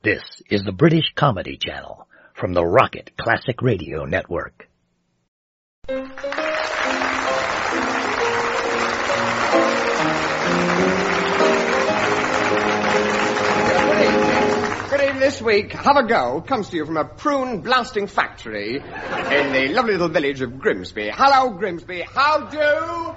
This is the British Comedy Channel from the Rocket Classic Radio Network. Good evening. This week, Have a Go comes to you from a prune blasting factory in the lovely little village of Grimsby. Hello, Grimsby. How do?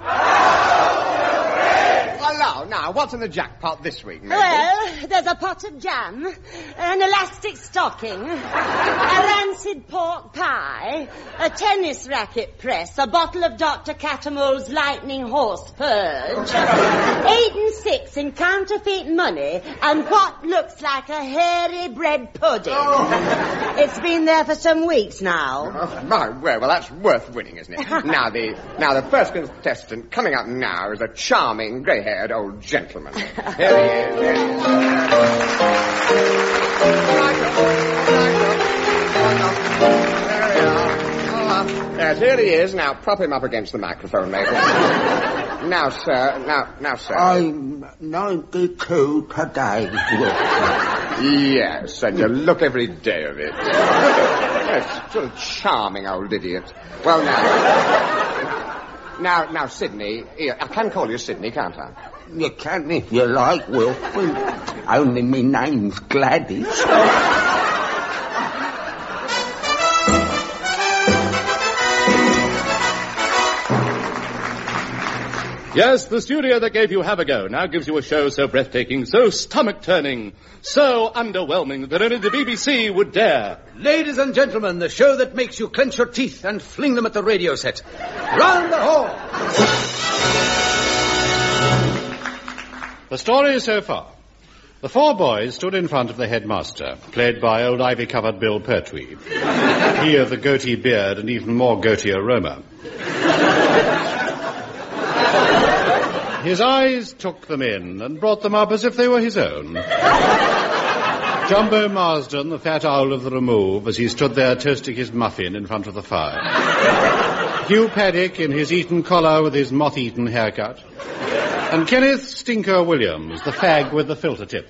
Hello. Now, what's in the jackpot this week, Mabel? Well, there's a pot of jam, an elastic stocking, a rancid pork pie, a tennis racket press, a bottle of Dr. Catamole's lightning horse purge, 8 and 6 in counterfeit money, and what looks like a hairy bread pudding. Oh. It's been there for some weeks now. Oh, my word. Well, that's worth winning, isn't it? Now, the first contestant coming up now is a charming, grey-haired old gentleman. Here he is. Yes, here he is. Now, prop him up against the microphone, Mabel. Now, sir. I'm 92 today. Yes, and you look every day of it. Yes, sort of charming old idiot. Well, now, Sydney. I can call you Sydney, can't I? You can if you like, Wilfred. Only me name's Gladys. Yes, the studio that gave you Have a Go now gives you a show so breathtaking, so stomach-turning, so underwhelming that only the BBC would dare. Ladies and gentlemen, the show that makes you clench your teeth and fling them at the radio set. Round the hall! The story so far. The 4 boys stood in front of the headmaster, played by old ivy-covered Bill Pertwee. He of the goatee beard and even more goatee aroma. His eyes took them in and brought them up as if they were his own. Jumbo Marsden, the fat owl of the remove, as he stood there toasting his muffin in front of the fire. Hugh Paddock in his Eton collar with his moth-eaten haircut. And Kenneth Stinker Williams, the fag with the filter tip.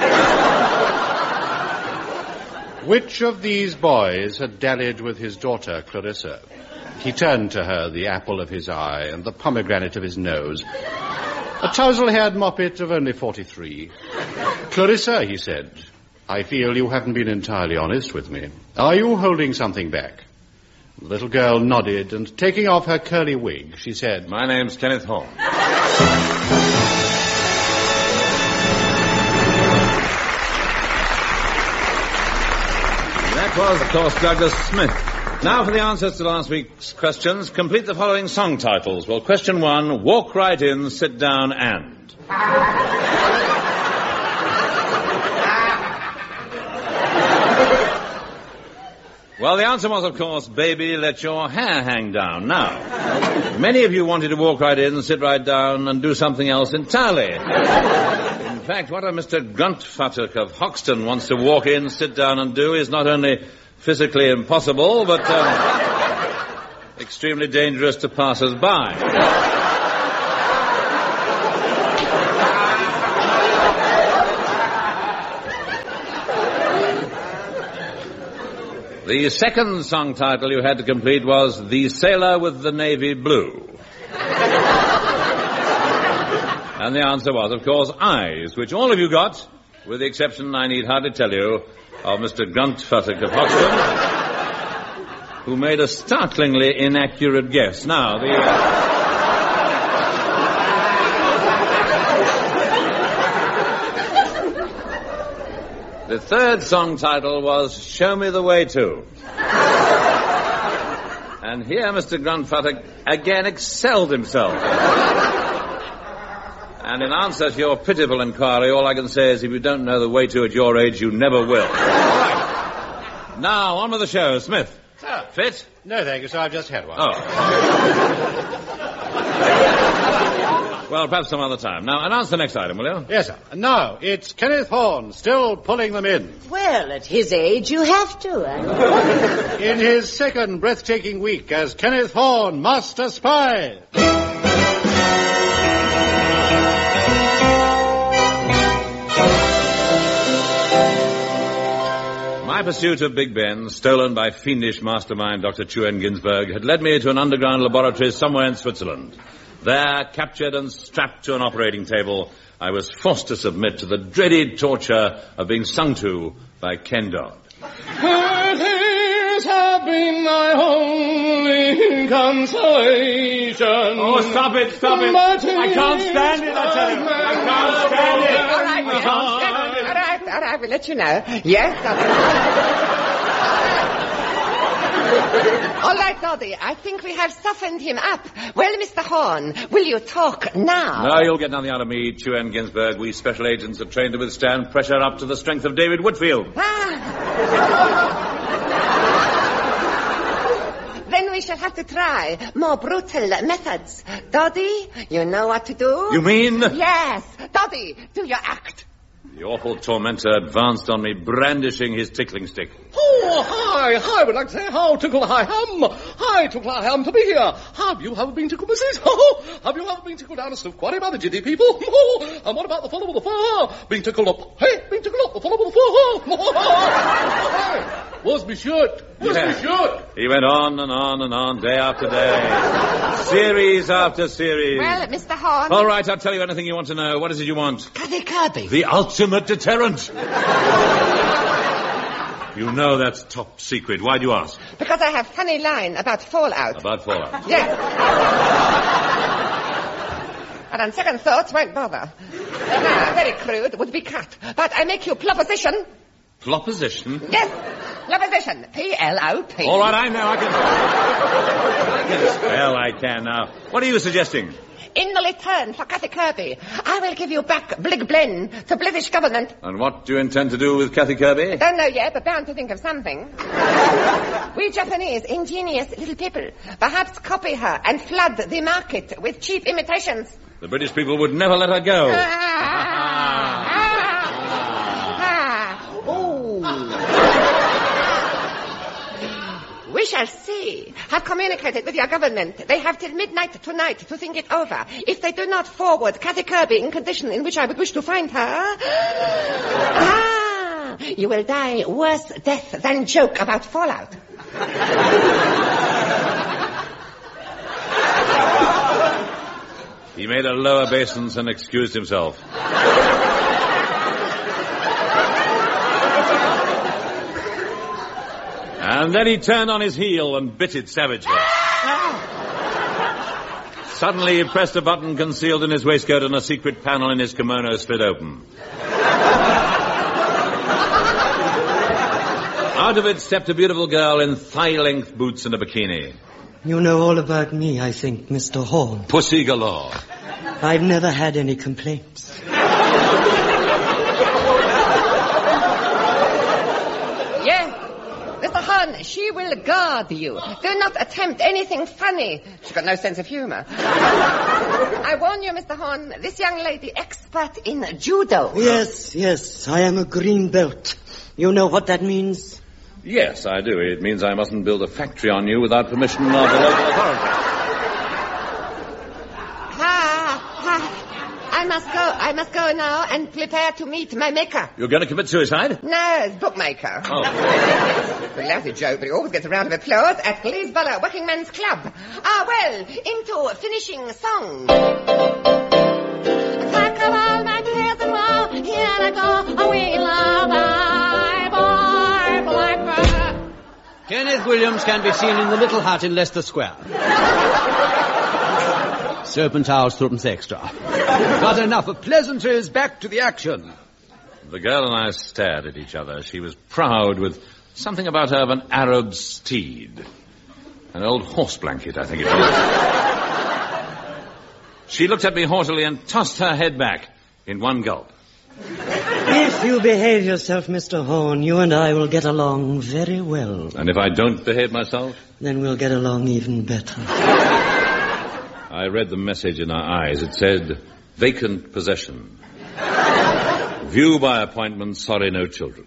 Which of these boys had dallied with his daughter, Clarissa? He turned to her, the apple of his eye and the pomegranate of his nose. A tousle-haired moppet of only 43. Clarissa, he said, I feel you haven't been entirely honest with me. Are you holding something back? The little girl nodded, and taking off her curly wig, she said, My name's Kenneth Horne. That was, of course, Douglas Smith. Now for the answers to last week's questions. Complete the following song titles. Well, question 1, Walk Right In, Sit Down and. Well, the answer was, of course, Baby, Let Your Hair Hang Down. Now, many of you wanted to walk right in, sit right down, and do something else entirely. In fact, what a Mr. Gruntfuttock of Hoxton wants to walk in, sit down, and do is not only physically impossible, but extremely dangerous to passers-by. The second song title you had to complete was The Sailor with the Navy Blue. And the answer was, of course, Eyes, which all of you got, with the exception, I need hardly tell you, of Mr. Gruntfuttock of Hoxton, who made a startlingly inaccurate guess. Now, the third song title was Show Me the Way To. And here Mr. Gruntfuttock again excelled himself. And in answer to your pitiful inquiry, all I can say is if you don't know the way to at your age, you never will. Right. Now, on with the show. Smith. Sir. Fit? No, thank you, sir. I've just had one. Oh. Well, perhaps some other time. Now, announce the next item, will you? Yes, sir. Now, it's Kenneth Horne, still pulling them in. Well, at his age, you have to. In his second breathtaking week as Kenneth Horne, Master Spy. My pursuit of Big Ben, stolen by fiendish mastermind Dr. Chuen Ginsberg, had led me to an underground laboratory somewhere in Switzerland. There, captured and strapped to an operating table, I was forced to submit to the dreaded torture of being sung to by Ken Dodd. Tears have been my only consolation. Oh, stop it. I can't stand it, I tell you. I can't stand it. All right, we'll let you know. Yes, All right, Doddy, I think we have softened him up. Well, Mr. Horn, will you talk now? No, you'll get nothing out of me, Chuen Ginsberg. We special agents are trained to withstand pressure up to the strength of David Whitfield. Then we shall have to try more brutal methods. Doddy, you know what to do? You mean? Yes. Doddy, do your act. The awful tormentor advanced on me, brandishing his tickling stick. Oh, hi. I would like to say how tickled I am. Hi, tickled I am to be here. Have you ever been tickled, Mrs.? Have you ever been tickled down a Snoop Quarry by the giddy people? And what about the fellow with the fur? Being tickled up. Hey, being tickled up, the fellow with the fur. Where's me shirt? Where's me shirt? He went on and on and on, day after day. Series after series. Well, Mr. Horn. All right, I'll tell you anything you want to know. What is it you want? Cathy Kirby. The ultimate deterrent. You know that's top secret. Why do you ask? Because I have funny line about fallout. About fallout? Yes. But on second thoughts, won't bother. Very crude, would be cut. But I make you proposition. Proposition? Yes, proposition. P-L-O-P. All right, I know. I can spell. I can now. What are you suggesting? In the return for Cathy Kirby, I will give you back Blig Blen to British government. And what do you intend to do with Cathy Kirby? Don't know yet, but bound to think of something. We Japanese, ingenious little people, perhaps copy her and flood the market with cheap imitations. The British people would never let her go. We shall see. Have communicated with your government. They have till midnight tonight to think it over. If they do not forward Cathy Kirby in condition in which I would wish to find her... you will die worse death than joke about fallout. He made a low obeisance and excused himself. And then he turned on his heel and bit it savagely. Suddenly he pressed a button concealed in his waistcoat and a secret panel in his kimono slid open. Out of it stepped a beautiful girl in thigh-length boots and a bikini. You know all about me, I think, Mr. Horn. Pussy galore. I've never had any complaints. She will guard you. Do not attempt anything funny. She's got no sense of humor. I warn you, Mr. Horn, this young lady expert in judo. Yes, I am a green belt. You know what that means? Yes, I do. It means I mustn't build a factory on you without permission of the local authority. I must go now and prepare to meet my maker. You're going to commit suicide? No, bookmaker. Oh. A lousy joke, but he always gets a round of applause at Gleesborough Working Men's Club. Into finishing song. Pack up all my cares and woe, here I go, away love I, boy, blackbird. Kenneth Williams can be seen in the Little Hut in Leicester Square. Soap and towels, threepence extra. But enough of pleasantries, back to the action. The girl and I stared at each other. She was proud with something about her of an Arab steed. An old horse blanket, I think it was. She looked at me haughtily and tossed her head back in one gulp. If you behave yourself, Mr. Horn, you and I will get along very well. And if I don't behave myself? Then we'll get along even better. I read the message in her eyes. It said, vacant possession. View by appointment, sorry, no children.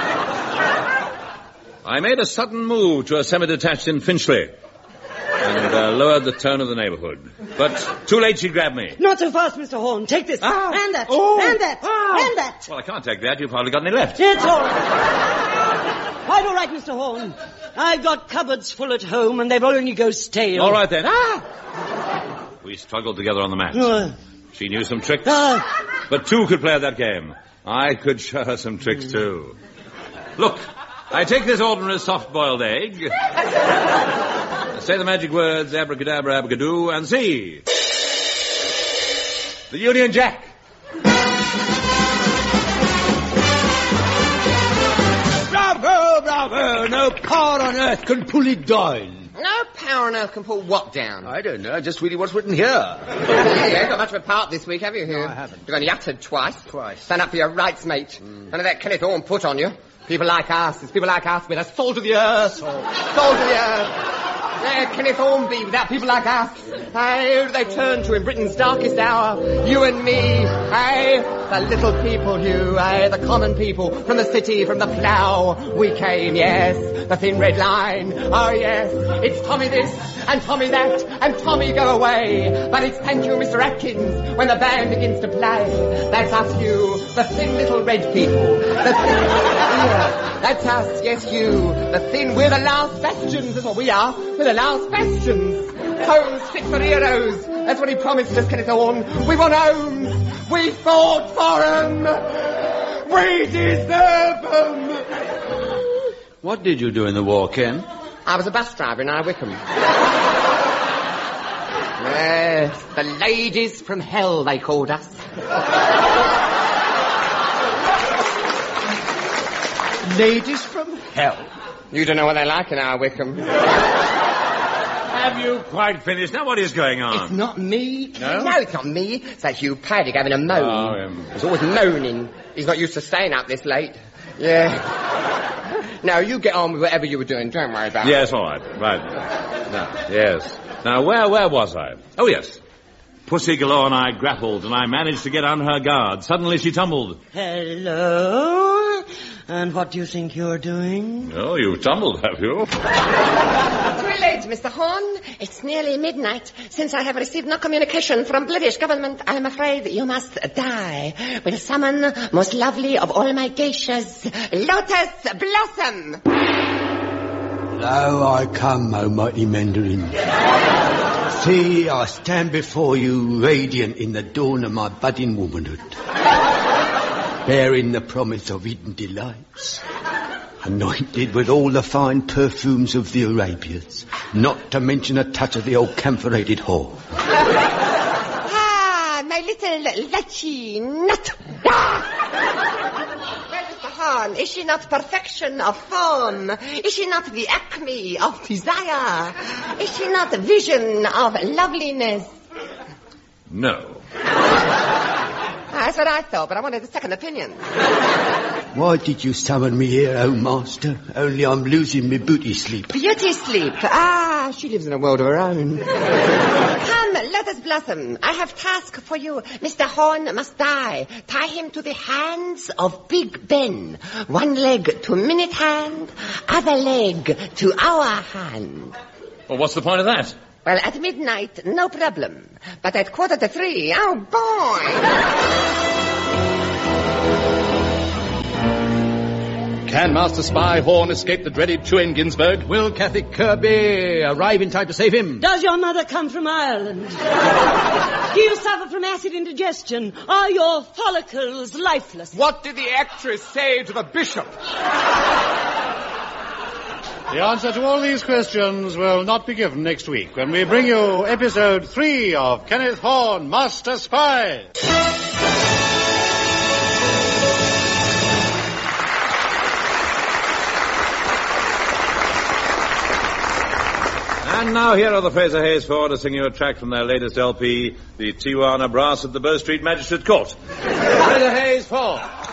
I made a sudden move to a semi-detached in Finchley. And lowered the tone of the neighborhood. But too late she grabbed me. Not so fast, Mr. Horn. Take this. And that. And that. And that. Well, I can't take that. You've hardly got any left. It's all right. Quite all right, Mr. Horn. I've got cupboards full at home, and they've only go stale. All right, then. We struggled together on the mat. She knew some tricks, but two could play at that game. I could show her some tricks, too. Look, I take this ordinary soft-boiled egg, say the magic words, abracadabra, abracadoo, and see. The Union Jack. Bravo, bravo! No power on earth can pull it down. No power on earth can pull what down? I don't know, just reading what's written here. You haven't got much of a part this week, have you, Hugh? No, I haven't. You've only uttered twice. Twice. Stand up for your rights, mate. None of that Kenneth Orme put on you. People like us, it's people like us with a soul to the earth. Soul to the earth. Where Kenneth Orme be without people like us? Aye, they turn to in Britain's darkest hour. You and me, aye, the little people, Hugh, aye, the common people, from the city, from the plough. We came, yes, the thin red line, oh yes, it's Tommy this, and Tommy that, and Tommy go away. But it's thank you, Mr. Atkins, when the band begins to play. That's us, Hugh, the thin little red people. That's us, yes, you, the thin, we're the last bastions, that's what we are. We're the last bastions. Homes fit for heroes. That's what he promised us, Kenneth Orme. We want homes. We fought for them. We deserve them. What did you do in the war, Ken? I was a bus driver in High Wycombe. Yes, the ladies from hell, they called us. Ladies from hell. You don't know what they're like in High Wycombe. Have you quite finished? Now, what is going on? It's not me. No? No, it's not me. It's that Hugh Paddock having a moan. He's always moaning. He's not used to staying up this late. Yeah. Now, you get on with whatever you were doing. Don't worry about it. Yes, all right. Right. Now, yes. Now, where was I? Oh, yes. Pussy Galore and I grappled, and I managed to get under her guard. Suddenly she tumbled. Hello? And what do you think you're doing? Oh, you've tumbled, have you? Too late, Mr. Horn. It's nearly midnight. Since I have received no communication from British government, I am afraid you must die. Will summon most lovely of all my geishas, Lotus Blossom. Lo, I come, O mighty Mandarin. See, I stand before you radiant in the dawn of my budding womanhood, bearing the promise of hidden delights, anointed with all the fine perfumes of the Arabians, not to mention a touch of the old camphorated whore. Ah, my little lucky nut. Well, Mr. Horn, is she not perfection of form? Is she not the acme of desire? Is she not the vision of loveliness? No. That's what I thought, but I wanted a second opinion. Why did you summon me here, O master? Only I'm losing me booty sleep. Beauty sleep. Ah, she lives in a world of her own. Come, Lotus Blossom. I have task for you. Mr. Horn must die. Tie him to the hands of Big Ben. One leg to Minute Hand, other leg to our hand. Well, what's the point of that? Well, at midnight, no problem. But at 2:45, oh, boy! Can Master Spy Horn escape the dreaded Chewin Ginsberg? Will Cathy Kirby arrive in time to save him? Does your mother come from Ireland? Do you suffer from acid indigestion? Are your follicles lifeless? What did the actress say to the bishop? The answer to all these questions will not be given next week when we bring you episode 3 of Kenneth Horn, Master Spy. And now here are the Fraser Hayes Four to sing you a track from their latest LP, the Tijuana Brass at the Bow Street Magistrate Court. Fraser Hayes Four.